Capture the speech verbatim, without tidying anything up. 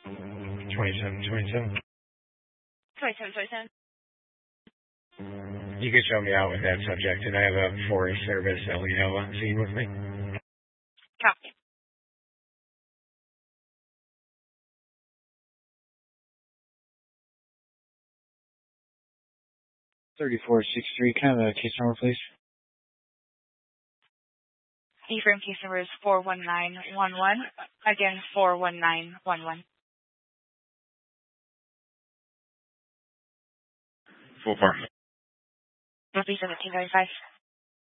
twenty-seven twenty-seven. twenty-seven twenty-seven. You could show me out with that subject, and I have a Forest Service L E O on scene with me. Copy. thirty-four sixty-three, can I have a case number, please? The firm case number is four one nine one one. Again, four one nine one one. Full par. Will be seventeen ninety-five.